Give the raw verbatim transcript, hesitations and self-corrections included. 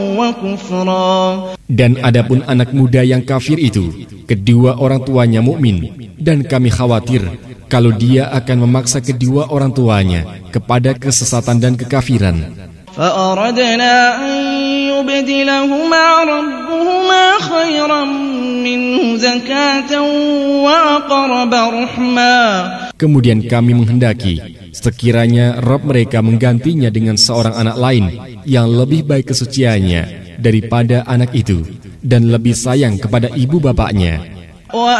Dan adapun anak muda yang kafir itu, kedua orang tuanya mukmin, dan kami khawatir kalau dia akan memaksa kedua orang tuanya kepada kesesatan dan kekafiran. فَأَرَدْنَا أَن يُبْدِلَهُمَا رَبُّهُمَا خَيْرًا مِّنْهُ زَكَاةً وَأَقْرَبَ رُحْمًا. Kemudian kami menghendaki sekiranya Rabb mereka menggantinya dengan seorang anak lain yang lebih baik kesuciannya daripada anak itu dan lebih sayang kepada ibu bapaknya.